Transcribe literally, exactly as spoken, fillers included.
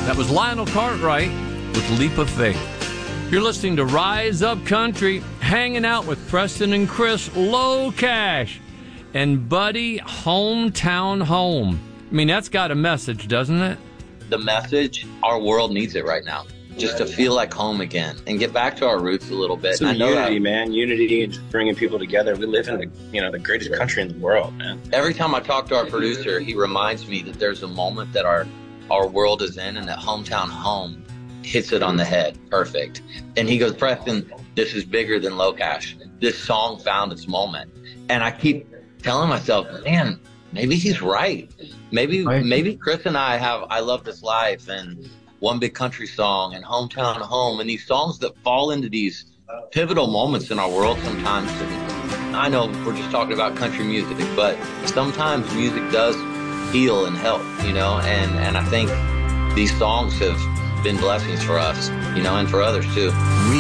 That was Lionel Cartwright with Leap of Faith. You're listening to Rise Up Country, hanging out with Preston and Chris Low Cash and Buddy Hometown Home. I mean, that's got a message, doesn't it? The message, our world needs it right now. Just to feel like home again and get back to our roots a little bit. Some I know unity, that, man. Unity and just bringing people together. We live in the, you know, the greatest country in the world, man. Every time I talk to our producer, he reminds me that there's a moment that our our world is in and that Hometown Home hits it on the head. Perfect. And he goes, Preston, this is bigger than Low Cash. This song found its moment. And I keep telling myself, man, maybe he's right. Maybe right. maybe Chris and I have I Love This Life and One Big Country Song and Hometown Home and these songs that fall into these pivotal moments in our world sometimes. I know we're just talking about country music, but sometimes music does heal and help, you know, and, and I think these songs have been blessings for us, you know, and for others too.